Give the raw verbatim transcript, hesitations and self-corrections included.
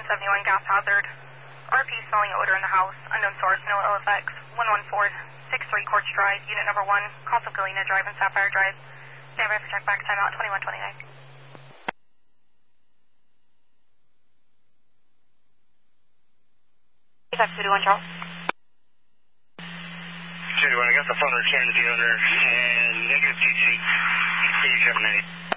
seventy-one gas hazard. R P smelling odor in the house. Unknown source, no L F X. one one four six three Quartz Drive, unit number one. Casa Galena Drive and Sapphire Drive. Stand by for check back time out twenty-one twenty-nine. Five two one Charles. two two one, I got the phone returned to the owner and negative T C. Please terminate.